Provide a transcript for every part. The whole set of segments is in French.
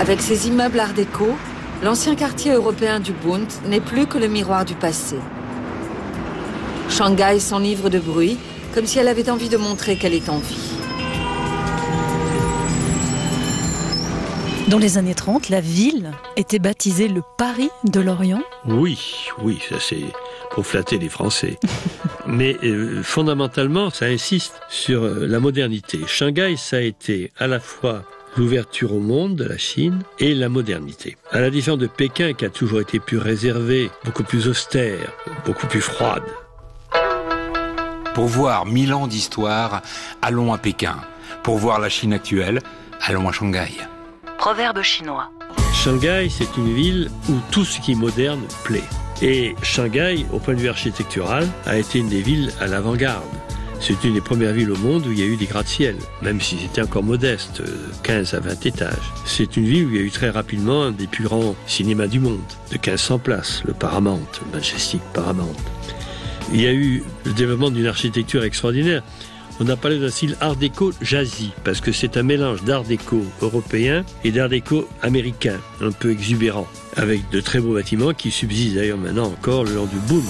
Avec ses immeubles art déco, l'ancien quartier européen du Bund n'est plus que le miroir du passé. Shanghai s'enivre de bruit, comme si elle avait envie de montrer qu'elle est en vie. Dans les années 30, la ville était baptisée le Paris de l'Orient. Oui, ça c'est pour flatter les Français. Mais fondamentalement, ça insiste sur la modernité. Shanghai, ça a été à la fois l'ouverture au monde de la Chine et la modernité. À la différence de Pékin, qui a toujours été plus réservé, beaucoup plus austère, beaucoup plus froide. Pour voir 1000 ans d'histoire, allons à Pékin. Pour voir la Chine actuelle, allons à Shanghai. Proverbe chinois. Shanghai, c'est une ville où tout ce qui est moderne plaît. Et Shanghai, au point de vue architectural, a été une des villes à l'avant-garde. C'est une des premières villes au monde où il y a eu des gratte-ciel, même si c'était encore modeste, 15 à 20 étages. C'est une ville où il y a eu très rapidement un des plus grands cinémas du monde, de 1500 places, le Paramount, le Majestic Paramount. Il y a eu le développement d'une architecture extraordinaire. On a parlé d'un style art déco jazzy, parce que c'est un mélange d'art déco européen et d'art déco américain, un peu exubérant, avec de très beaux bâtiments qui subsistent d'ailleurs maintenant encore le long du Bund.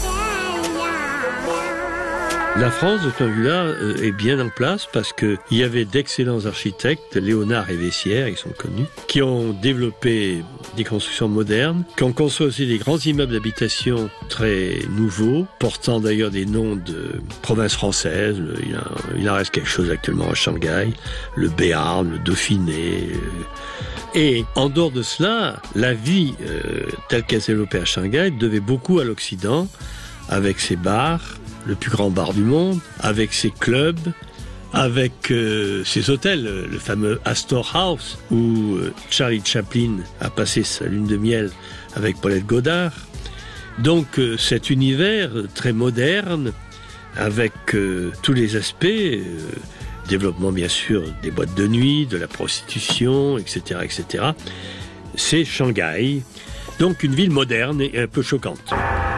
La France, de ce point de vue-là, est bien en place parce qu'il y avait d'excellents architectes, Léonard et Vessière, ils sont connus, qui ont développé des constructions modernes, qui ont construit aussi des grands immeubles d'habitation très nouveaux, portant d'ailleurs des noms de provinces françaises. Il en reste quelque chose actuellement à Shanghai, le Béarn, le Dauphiné. Et en dehors de cela, la vie telle qu'elle s'est développée à Shanghai devait beaucoup à l'Occident, avec ses bars, le plus grand bar du monde, avec ses clubs, avec ses hôtels, le fameux Astor House, où Charlie Chaplin a passé sa lune de miel avec Paulette Goddard. Donc cet univers très moderne, avec tous les aspects, développement bien sûr des boîtes de nuit, de la prostitution, etc., etc., c'est Shanghai. Donc une ville moderne et un peu choquante.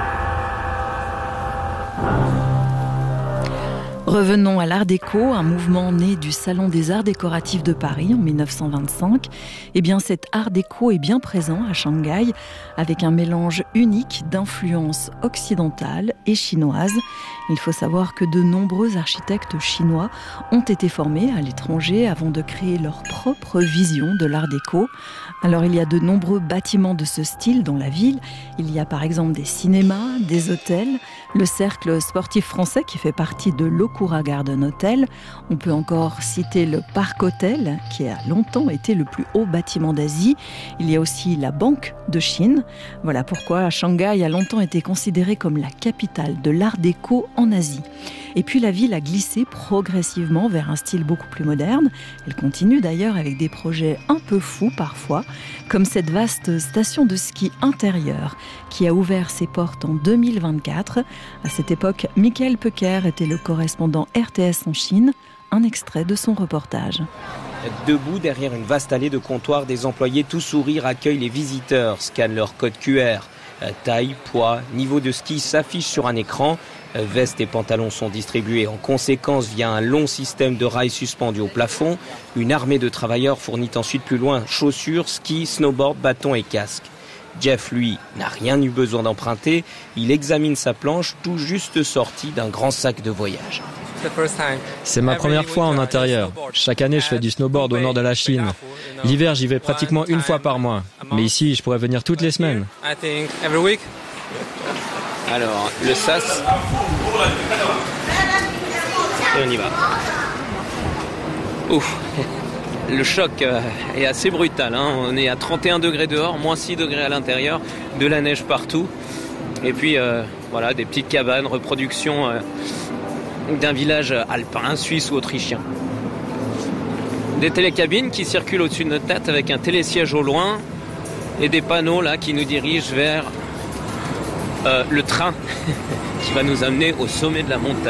Revenons à l'art déco, un mouvement né du Salon des Arts Décoratifs de Paris en 1925. Eh bien, cet art déco est bien présent à Shanghai, avec un mélange unique d'influences occidentales et chinoises. Il faut savoir que de nombreux architectes chinois ont été formés à l'étranger avant de créer leur propre vision de l'art déco. Alors, il y a de nombreux bâtiments de ce style dans la ville. Il y a par exemple des cinémas, des hôtels, le cercle sportif français qui fait partie de l'Okura Garden Hotel. On peut encore citer le Parc Hotel, qui a longtemps été le plus haut bâtiment d'Asie. Il y a aussi la Banque de Chine. Voilà pourquoi Shanghai a longtemps été considérée comme la capitale de l'art déco en Asie. Et puis la ville a glissé progressivement vers un style beaucoup plus moderne. Elle continue d'ailleurs avec des projets un peu fous parfois, comme cette vaste station de ski intérieure qui a ouvert ses portes en 2024. À cette époque, Michael Pecker était le correspondant RTS en Chine. Un extrait de son reportage. Debout derrière une vaste allée de comptoirs, des employés tout sourire accueillent les visiteurs, scannent leur code QR. Taille, poids, niveau de ski s'affichent sur un écran. Vestes et pantalons sont distribués en conséquence via un long système de rails suspendus au plafond. Une armée de travailleurs fournit ensuite plus loin chaussures, skis, snowboard, bâtons et casques. Jeff, lui, n'a rien eu besoin d'emprunter. Il examine sa planche tout juste sortie d'un grand sac de voyage. C'est ma première fois en intérieur. Chaque année, je fais du snowboard au nord de la Chine. L'hiver, j'y vais pratiquement une fois par mois. Mais ici, je pourrais venir toutes les semaines. Alors, le sas. Et on y va. Ouf. Le choc est assez brutal. On est à 31 degrés dehors, moins 6 degrés à l'intérieur, de la neige partout. Et puis, voilà, des petites cabanes, reproduction d'un village alpin, suisse ou autrichien. Des télécabines qui circulent au-dessus de notre tête avec un télésiège au loin et des panneaux là qui nous dirigent vers le train qui va nous amener au sommet de la montagne.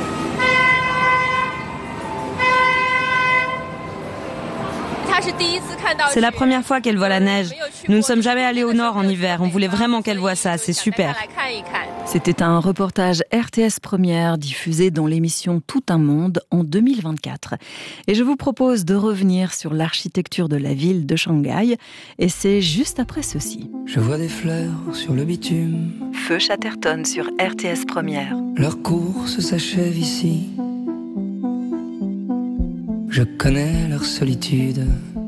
C'est la première fois qu'elle voit la neige. Nous ne sommes jamais allés au nord en hiver. On voulait vraiment qu'elle voie ça, c'est super. C'était un reportage RTS Première diffusé dans l'émission Tout un monde en 2024. Et je vous propose de revenir sur l'architecture de la ville de Shanghai. Et c'est juste après ceci. Je vois des fleurs sur le bitume. Feu Chatterton sur RTS Première. Leur course s'achève ici. Je connais leur solitude.